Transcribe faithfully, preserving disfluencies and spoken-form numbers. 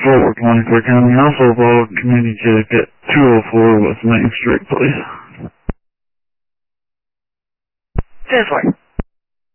Fort Worth, Montclair County. Also involved community check at two oh four West Main Street, please. ten four.